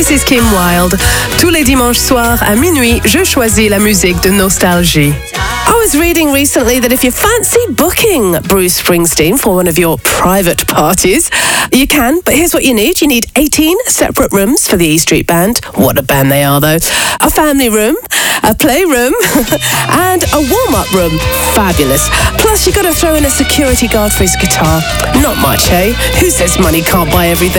This is Kim Wilde. Tous les dimanches soirs à minuit, je choisis la musique de nostalgie. I was reading recently that if you fancy booking Bruce Springsteen for one of your private parties, you can, but here's what you need. You need 18 separate rooms for the E Street Band. What a band they are, though. A family room, a playroom, and a warm-up room. Fabulous. Plus, you've got to throw in a security guard for his guitar. Not much, eh? Who says money can't buy everything?